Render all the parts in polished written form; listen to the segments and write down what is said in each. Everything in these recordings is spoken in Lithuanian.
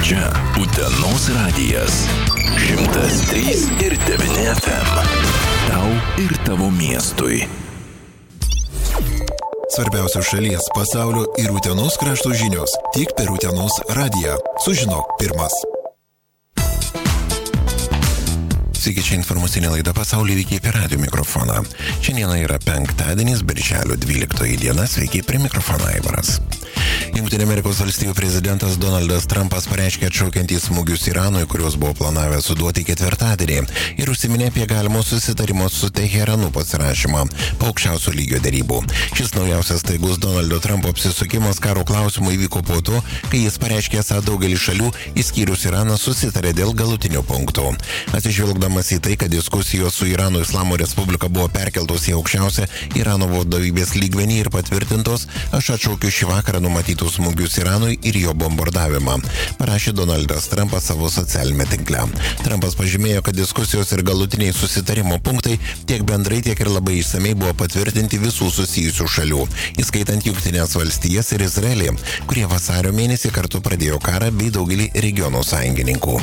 Čia Utenos radijas 103,9 FM. Tau ir tavo miestui. Svarbiausios šalies, pasaulio ir Utenos krašto žinios tik per Utenos radiją. Sužinok pirmas. Sveiki, čia informacinė laida Pasaulio įvykiai per radijo mikrofoną. Šiandieną yra penktadienis, birželio 12 diena. Sveiki, prie mikrofono Aivaras. Jungtinių Amerikos valstijų prezidentas Donaldas Trumpas pareiškė atšaukiantys smūgius Iranui, kuriuos buvo planavę suduoti ketvirtadienį, ir užsiminė apie galimus susitarimus su Teheranu pasirašymą po aukščiausio lygio derybų. Šis naujausias staigus Donaldo Trumpo apsisukimas karo klausimų įvyko po to, kai jis pareiškė, esą daugelį šalių, išskyrus Iraną, susitarė dėl galutinio punkto. Atsižvelgdamas į tai, kad diskusijos su Irano Islamo Respublika buvo perkeltos į aukščiausią Irano vadovybės lygmenį ir patvirtintos, aš atšaukiu šį vakarą numatytus smūgius Iranui ir jo bombardavimą, parašė Donaldas Trumpas savo socialinėme tinkle. Trumpas pažymėjo, kad diskusijos ir galutiniai susitarimo punktai tiek bendrai, tiek ir labai išsamei buvo patvirtinti visų susijusių šalių, įskaitant Jungtines valstijas ir Izraelį, kurie vasario mėnesį kartu pradėjo karą bei daugelį regiono sąjungininkų.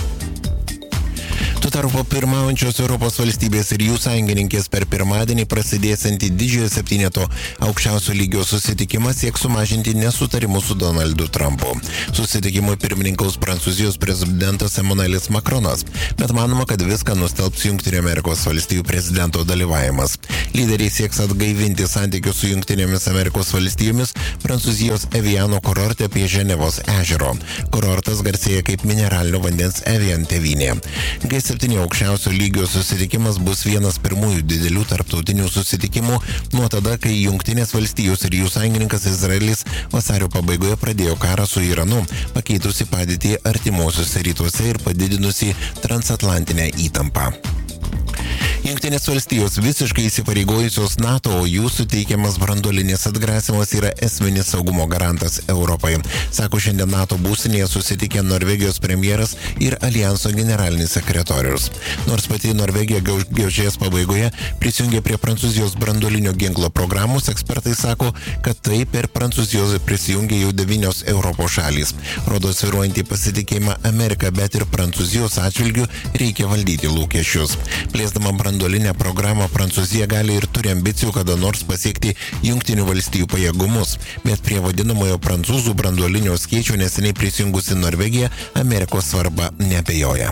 Tuo tarpu pirmaujančios Europos valstybės ir jų sąjungininkės per pirmadienį prasidėsiantį didžiojo septyneto aukščiausio lygio susitikimą sieks sumažinti nesutarimus su Donaldu Trumpu. Susitikimui pirmininkaus Prancūzijos prezidentas Emmanuelis Macronas, bet manoma, kad viską nustelbs Jungtinių Amerikos valstijų prezidento dalyvavimas. Lyderiai sieks atgaivinti santykius su Jungtinėmis Amerikos valstijomis Prancūzijos Eviano kurorte prie Ženevos ežero. Kurortas garsėja kaip mineralinio vandens Evian tėvynė. G7 aukščiausio lygio susitikimas bus vienas pirmųjų didelių tarptautinių susitikimų nuo tada, kai Jungtinės valstijos ir jų sąjungininkas Izraelis vasario pabaigoje pradėjo karą su Iranu, pakeitusi padėtį artimuosiuose rytuose ir padidinusi transatlantinę įtampą. Jungtinės valstijos visiškai įsipareigojusios NATO, o jų suteikiamas branduolinis atgrasimas yra esminis saugumo garantas Europai, sako šiandien NATO būstinėje susitikę Norvegijos premjeras ir alijanso generalinis sekretorius. Nors pati Norvegija gegužės pabaigoje prisijungė prie Prancūzijos branduolinio ginklo programos, ekspertai sako, kad tai per Prancūzijos prisijungė jau 9 Europos šalys. Rodo svyruojantį pasitikėjimą Ameriką, bet ir Prancūzijos atžvilgių reikia valdyti lūkesčius. Plėsdama branduolinę programą, Prancūzija gali ir turi ambicijų kada nors pasiekti Jungtinių valstijų pajėgumus, bet prie vadinamojo prancūzų branduolinio skėčio neseniai prisijungusi Norvegija Amerikos svarba neabejoja.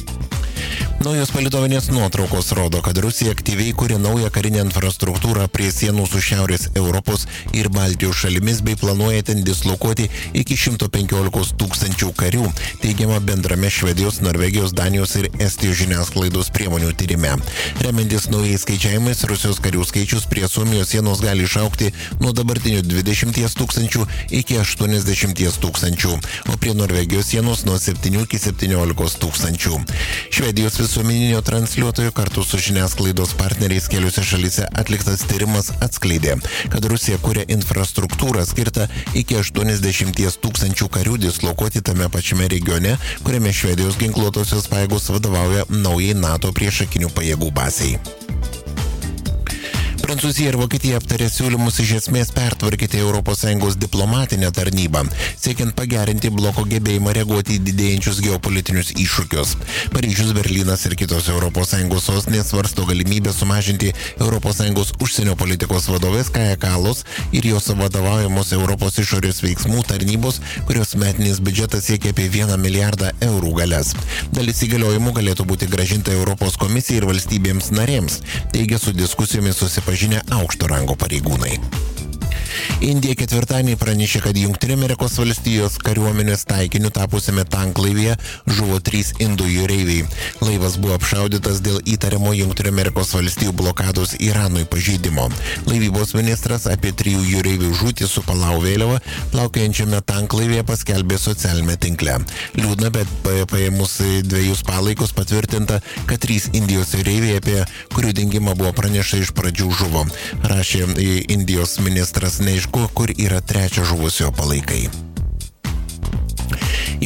Naujos palydovės nuotraukos rodo, kad Rusija aktyviai kuria naują karinę infrastruktūrą prie sienų su Šiaurės Europos ir Baltijos šalimis bei planuoja ten dislokuoti iki 115 tūkstančių karių, teigiama bendrame Švedijos, Norvegijos, Danijos ir Estijos žiniasklaidos priemonių tyrime. Remiantis naujais skaičiavimais, Rusijos karių skaičius prie Suomijos sienos gali išaugti nuo dabartinių 20 tūkstančių iki 80 tūkstančių, o prie Norvegijos sienos nuo 7 iki 17 tūkstančių. Švedijos visuomeninio transliuotojo kartu su žiniasklaidos partneriais keliose šalyse atliktas tyrimas atskleidė, kad Rusija kuria infrastruktūrą skirtą iki 80 tūkstančių karių dislokuoti tame pačiame regione, kuriame Švedijos ginkluotosios pajėgos vadovauja naujai NATO priešakinių pajėgų bazei. Prancūzija ir Vokietija aptarė siūlymus iš esmės pertvarkyti ES diplomatinę tarnybą, siekiant pagerinti bloko gebėjimą reaguoti į didėjančius geopolitinius iššūkius. Paryžius, Berlynas ir kitos ES sostinės svarsto galimybę sumažinti ES užsienio politikos vadovės Kaja Kallas ir jos vadovaujamos Europos išorės veiksmų tarnybos, kurios metinis biudžetas siekia apie 1 milijardą eurų galias. Dalis įgaliojimų galėtų būti grąžinta Europos komisijai ir valstybėms narėms, teigia su diskusijomis susipažinę aukšto rango pareigūnai. Indija ketvirtadienį pranešė, kad Jungtinių Amerikos valstijos kariuomenės taikiniu tapusiame tanklaivyje žuvo 3 indų jūreiviai. Laivas buvo apšaudytas dėl įtariamo Jungtinių Amerikos valstijų blokados Iranui pažeidimo. Laivybos ministras apie 3 jūreivių žūtį su Palau vėliava plaukiojančiame tanklaivyje paskelbė socialinėme tinkle. Liūdna, bet paėmus 2 palaikus patvirtinta, kad 3 Indijos jūreiviai, apie kurių dingimą buvo pranešta iš pradžių, žuvo. Rašė Indijos ministras, neaišku, kur yra 3 žuvusio palaikai.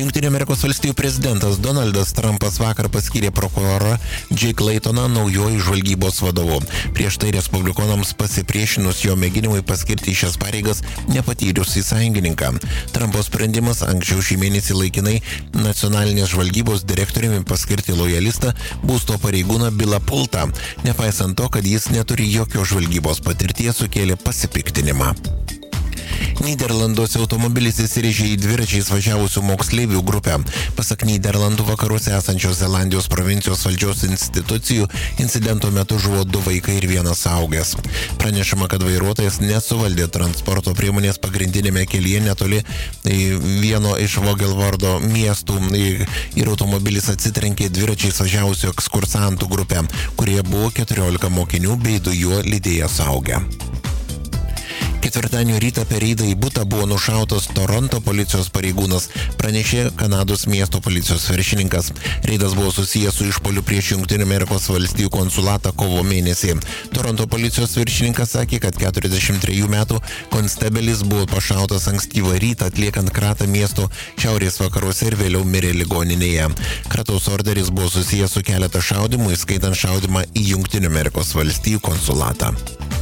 Jungtinių Amerikos valstijų prezidentas Donaldas Trumpas vakar paskyrė prokurorą Jake Laytoną naujoju žvalgybos vadovu. Prieš tai respublikonams pasipriešinus jo mėginimui paskirti šias pareigas nepatyriusį sąjungininką. Trumpo sprendimas anksčiau šį mėnesį laikinai nacionalinės žvalgybos direktoriumi paskirti lojalistą būsto pareigūną Billą Pultą, nepaisant to, kad jis neturi jokios žvalgybos patirties, sukėlė pasipiktinimą. Nyderlanduose automobilis įsirėžė į dviračiais važiavusių moksleivių grupę. Pasak Nyderlandų vakaruose esančios Zelandijos provincijos valdžios institucijų, incidento metu žuvo 2 vaikai ir 1 suaugęs. Pranešama, kad vairuotojas nesuvaldė transporto priemonės pagrindinėme kelyje netoli vieno iš Vogelvardo miestų ir automobilis atsitrenkė dviračiais važiavusių ekskursantų grupę, kurie buvo 14 mokinių bei 2 juo lydėję suaugę. Ketvirtadienio rytą per reidą į butą buvo nušautas Toronto policijos pareigūnas, pranešė Kanados miesto policijos viršininkas. Reidas buvo susijęs su išpuoliu prieš Jungtinių Amerikos valstijų konsulatą kovo mėnesį. Toronto policijos viršininkas sakė, kad 43 metų konstabelis buvo pašautas ankstyvą rytą atliekant kratą miesto šiaurės vakaruose ir vėliau mirė ligoninėje. Kratos orderis buvo susijęs su keletą šaudimų, įskaitant šaudimą į Jungtinių Amerikos valstijų konsulatą.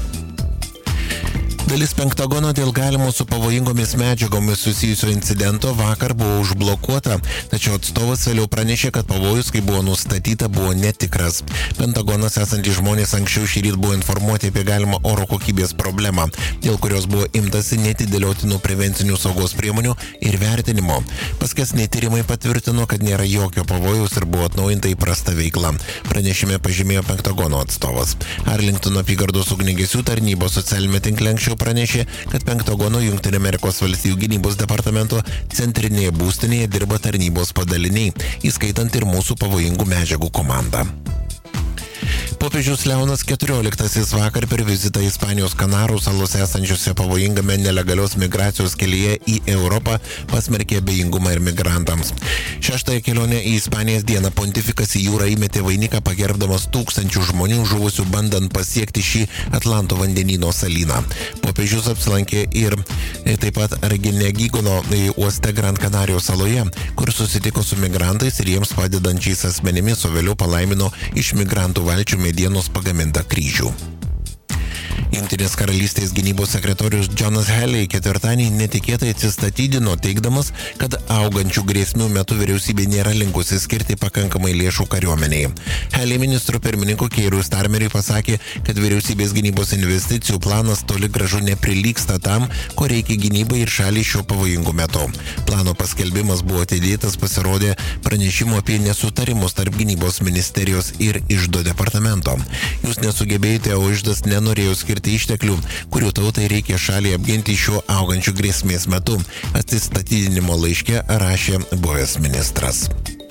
Dalis Pentagono dėl galimo su pavojingomis medžiagomis susijusio incidento vakar buvo užblokuota, tačiau atstovas vėliau pranešė, kad pavojus, kai buvo nustatyta, buvo netikras. Pentagonas esantys žmonės anksčiau šį rytą buvo informuoti apie galimą oro kokybės problemą, dėl kurios buvo imtasi netidėliotinų prevencinių saugos priemonių ir vertinimo. Paskesniai tyrimai patvirtino, kad nėra jokio pavojaus ir buvo atnaujinta įprasta veikla. Pranešime pažymėjo Pentagono atstovas. Arlingtono apygardos ugniagesių tarnybos socialinėme tinkle anksčiau pranešė, kad Pentagono Jungtinių Amerikos valstijų gynybos departamento centrinėje būstinėje dirba tarnybos padaliniai, įskaitant ir mūsų pavojingų medžiagų komandą. Popiežius Leonas XIV vakar per vizitą Ispanijos Kanarų salose esančiose pavojingame nelegalios migracijos kelyje į Europą pasmerkė abejingumą ir migrantams. 6-ąją kelionę į Ispanijos dieną pontifikas į jūrą įmetė vainiką pagerbdamas tūkstančių žmonių žuvusių bandant pasiekti šį Atlanto vandenyno salyną. Popiežius apsilankė ir taip pat Arginegigono uoste Gran Kanarijos saloje, kur susitiko su migrantais ir jiems padedančiais asmenimis, o vėliau palaimino iš migrantų valčių medienos pagamintą kryžių. Jungtinės karalystės gynybos sekretorius Jonas Halley ketvirtadienį netikėtai atsistatydino, teigdamas, kad augančių grėsmių metu vyriausybė nėra linkusi skirti pakankamai lėšų kariuomeniai. Halley ministro pirmininko Keirui Starmeriui pasakė, kad vyriausybės gynybos investicijų planas toli gražu neprilygsta tam, ko reikia gynybai ir šaliai šiuo pavojingu metu. Plano paskelbimas buvo atidėtas, pasirodė pranešimų apie nesutarimus tarp gynybos ministerijos ir iždo departamento. Jūs nesugebėjote, o iždas nenorėjo skirti išteklių, kurių tautai reikia šaliai apginti šiuo augančių grėsmės metu, atsistatydinimo laiške rašė buvęs ministras.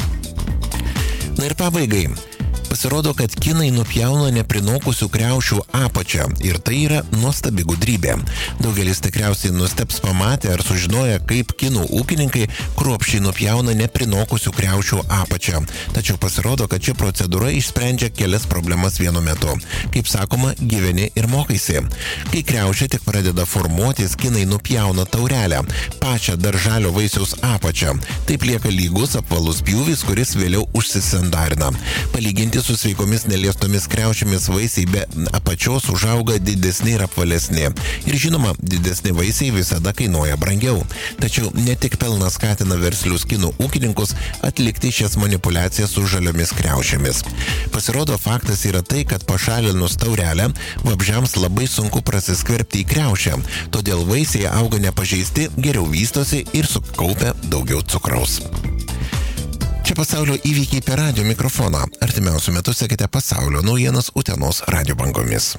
Na ir pabaigai. Pasirodo, kad kinai nupjauna neprinokusių kriaušių apačią ir tai yra nuostabi gudrybė. Daugelis tikriausiai nustebs pamatę ar sužinoję, kaip kinų ūkininkai kruopščiai nupjauna neprinokusių kriaušių apačią. Tačiau pasirodo, kad ši procedūra išsprendžia kelias problemas vienu metu. Kaip sakoma, gyveni ir mokaisi. Kai kriaušė tik pradeda formuotis, kinai nupjauna taurelę, pačią daržalio vaisiaus apačią. Taip lieka lygus apvalus pjūvis, kuris vėliau užsisandarina. Palyginti su sveikomis neliestomis kriaušėmis vaisiai be apačios užauga didesni ir apvalesni. Ir žinoma, didesni vaisiai visada kainuoja brangiau. Tačiau ne tik pelnas skatina verslius kinų ūkininkus atlikti šias manipulacijas su žaliomis kriaušėmis. Pasirodo, faktas yra tai, kad pašalinus taurelę, vabžiams labai sunku prasiskverbti į kriaušę. Todėl vaisiai auga nepažeisti, geriau vystosi ir sukaupia daugiau cukraus. Čia pasaulio įvykiai per radio mikrofoną. Artimiausiu metu sekite pasaulio naujienas Utenos radio bangomis.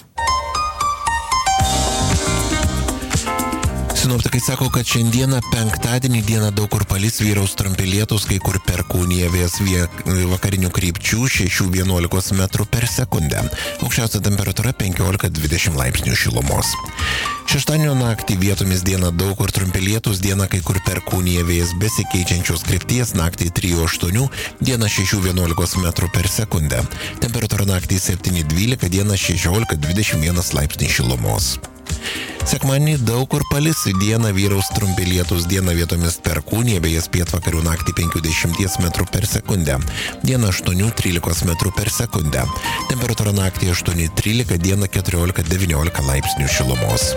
Sinoptikai sako, kad šiandieną penktadienį dieną daug kur palis, vyraus trumpi lietūs, kai kur perkūnija, vėjas vakarinių krypčių 6-11 metrų per sekundę. Aukščiausia temperatūra 15-20 laipsnių šilumos. Šeštadienio naktį vietomis dieną daug kur trumpi lietūs, dieną kai kur perkūnija, vėjas besikeičiančios krypties, naktį 3-8, dieną 6-11 metrų per sekundę. Temperatūra naktį 7-12, dieną 16-21 laipsnių šilumos. Sekmadienį daug kur palis, dieną vyraus trumpi lietūs, dieną vietomis perkūnija, vėjas pietvakarių naktį 50 metrų per sekundę, dieną 8-13 metrų per sekundę, temperatūra naktį 8-13, dieną 14-19 laipsnių šilumos.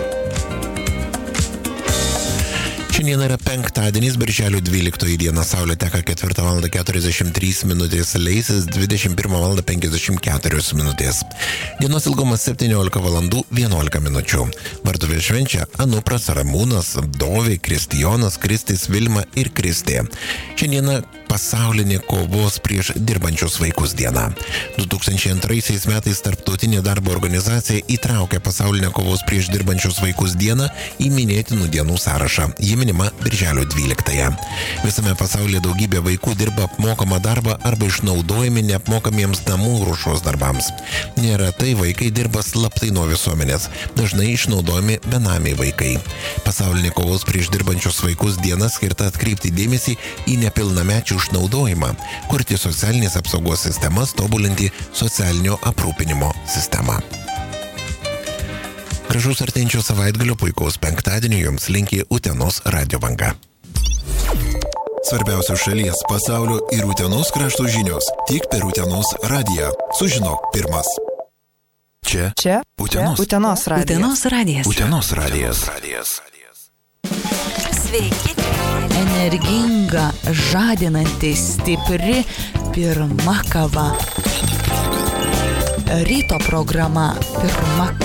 Šiandien yra penktadienis, birželio 12 diena, saulė teka 4:43 minutės, leisis 21:54 minutės. Dienos ilgumas 17:11 minučių. Vartuvė švenčia Anupras, Ramūnas, Dovė, Kristijonas, Kristis, Vilma ir Kristė. Šiandieną pasaulinė kovos prieš dirbančius vaikus diena. 2002 metais Tarptautinė darbo organizacija įtraukė pasaulinę kovos prieš dirbančius vaikus dieną į minėtinų dienų sąrašą. Ji minima birželio 12. Visame pasaulyje daugybė vaikų dirba apmokamą darbą arba išnaudojami neapmokamiems namų ruošos darbams. Neretai vaikai dirba slaptai nuo visuomenės, dažnai išnaudojami benamiai vaikai. Pasaulinė kovos prieš dirbančius vaikus diena skirta atkreipti dėmesį į nepilnamečių išnaudojimą, kurti socialinės apsaugos sistemas, tobulinti socialinio aprūpinimo sistemą. Gražaus artėjančio savaitgalio, puikaus penktadienio jums linki Utenos radio banga. Svarbiausios šalies, pasaulio ir Utenos krašto žinios tik per Utenos radiją. Sužinok pirmas. Čia Utenos radijas. Utenos radijas. Sveiki. Energinga, žadinanti, stipri, pirma kava. Ryto programa pirma